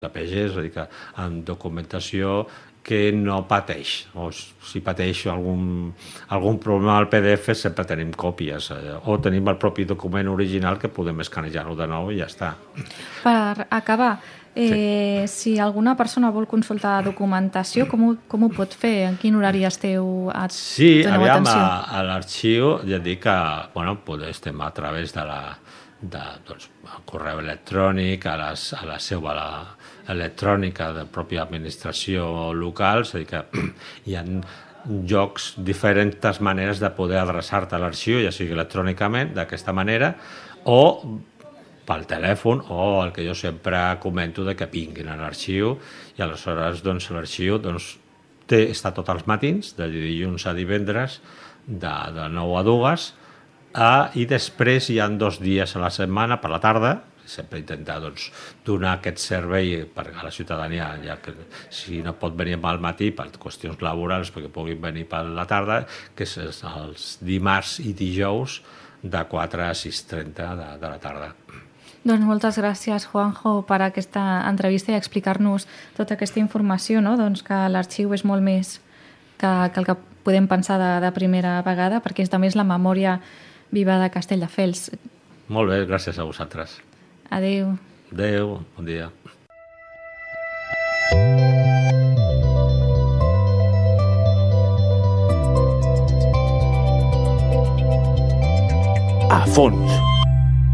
de PG, és a dir, que en documentació que no pateix, o si pateix algun problema al PDF sempre tenim còpies, o tenim el propi document original que podem escanejar-lo de nou i ja està. Per acabar, si alguna persona vol consultar documentació, com ho pot fer? En quin horari esteu a Sí, aviam, a l'arxiu ja dic que estem a través de correu electrònic, a la seu electrònica de la pròpia administració local, és a dir que hi ha llocs, diferents maneres de poder adreçar-te a l'arxiu, ja sigui electrònicament, d'aquesta manera, o pel telèfon, o el que jo sempre comento de que vinguin a l'arxiu, i aleshores l'arxiu està tots els matins, de dilluns a divendres, de 9 a 2, i després hi ha 2 dies a la setmana, per la tarda, sempre intentar donar aquest servei a la ciutadania, ja que si no pot venir al matí per qüestions laborals perquè puguin venir per la tarda, que és els dimarts i dijous de 4 a 6:30 de la tarda. Doncs moltes gràcies, Juanjo, per aquesta entrevista i explicar-nos tota aquesta informació, no? Que l'arxiu és molt més que el que podem pensar de primera vegada, perquè també és la memòria viva de Castelldefels. Molt bé, gràcies a vosaltres. Adéu. Adéu, bon dia. A fons.